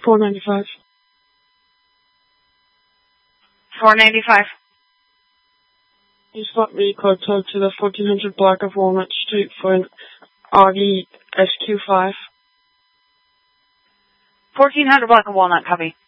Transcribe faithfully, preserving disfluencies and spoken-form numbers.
four ninety-five. four ninety-five. You spot me code to the fourteen hundred block of Walnut Street for an Audi S Q five. fourteen hundred block of Walnut, copy.